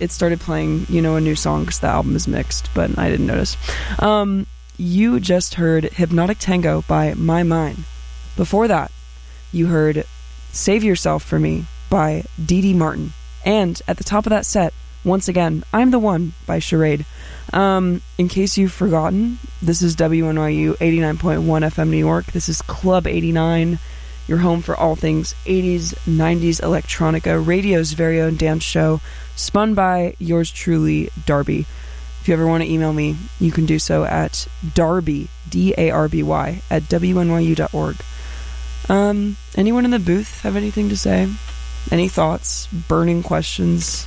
it started playing, a new song because the album is mixed, but I didn't notice. You just heard Hypnotic Tango by My Mind. Before that, you heard Save Yourself for Me by Dee Dee Martin. And at the top of that set, once again, I'm the One by Charade. In case you've forgotten, this is WNYU 89.1 FM New York. This is Club 89, your home for all things 80s, 90s electronica, radio's very own dance show, spun by yours truly, Darby. If you ever want to email me, you can do so at Darby, D-A-R-B-Y, at WNYU.org. Anyone in the booth have anything to say? Any thoughts? Burning questions?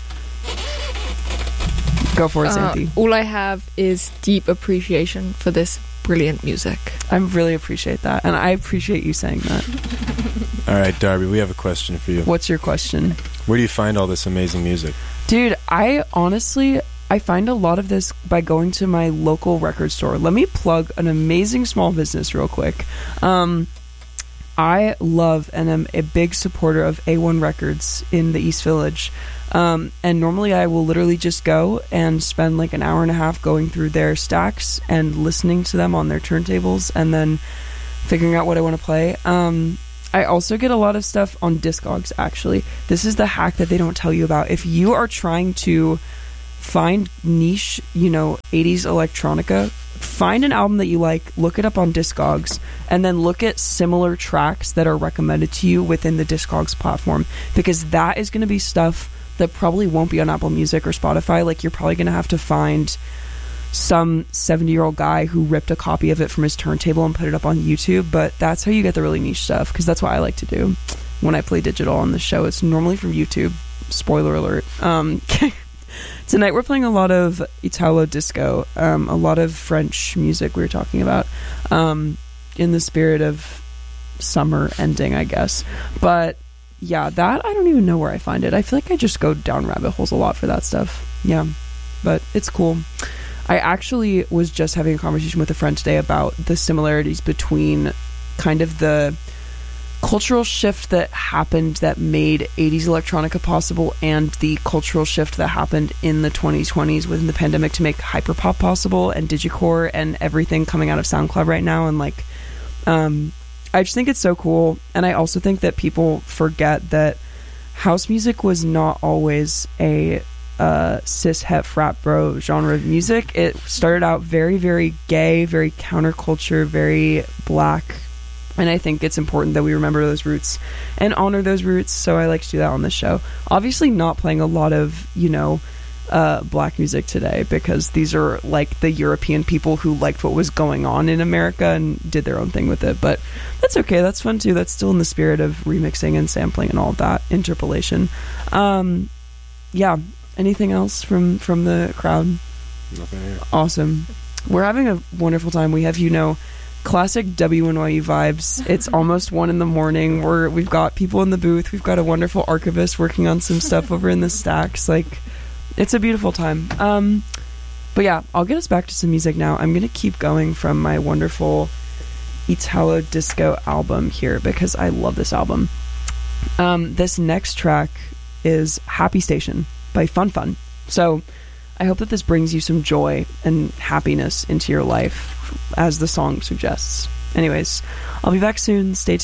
Go for it, Santi. All I have is deep appreciation for this brilliant music. I really appreciate that, and I appreciate you saying that. All right, Darby, we have a question for you. What's your question? Where do you find all this amazing music? Dude, I find a lot of this by going to my local record store. Let me plug an amazing small business real quick. I love and am a big supporter of A1 Records in the East Village. And normally I will literally just go and spend like an hour and a half going through their stacks and listening to them on their turntables and then figuring out what I want to play. I also get a lot of stuff on Discogs, actually. This is the hack that they don't tell you about. If you are trying to find niche, 80s electronica, find an album that you like, look it up on Discogs, and then look at similar tracks that are recommended to you within the Discogs platform, because that is going to be stuff that probably won't be on Apple Music or Spotify. Like, you're probably going to have to find some 70-year-old guy who ripped a copy of it from his turntable and put it up on YouTube, but that's how you get the really niche stuff, because that's what I like to do when I play digital on the show. It's normally from YouTube. Spoiler alert. Tonight we're playing a lot of Italo disco, a lot of French music we were talking about, in the spirit of summer ending, I guess. But yeah, that, I don't even know where I find it. I feel like I just go down rabbit holes a lot for that stuff. Yeah, but it's cool. I actually was just having a conversation with a friend today about the similarities between kind of the cultural shift that happened that made 80s electronica possible and the cultural shift that happened in the 2020s within the pandemic to make hyperpop possible and digicore and everything coming out of SoundCloud right now. And like, I just think it's so cool. And I also think that people forget that house music was not always a cis het frat bro genre of music. It started out very, very gay, very counterculture, very black. And I think it's important that we remember those roots and honor those roots. So I like to do that on this show. Obviously not playing a lot of, black music today, because these are like the European people who liked what was going on in America and did their own thing with it. But that's okay. That's fun too. That's still in the spirit of remixing and sampling and all of that, interpolation. Yeah. Anything else from the crowd? Nothing here. Awesome. We're having a wonderful time. We have, classic WNYU vibes. It's almost 1 a.m. We've got people in the booth. We've got a wonderful archivist working on some stuff over in the stacks. Like, it's a beautiful time. But yeah, I'll get us back to some music now. I'm gonna keep going from my wonderful Italo disco album here because I love this album. This next track is Happy Station by Fun Fun. So I hope that this brings you some joy and happiness into your life, as the song suggests. Anyways, I'll be back soon. Stay tuned.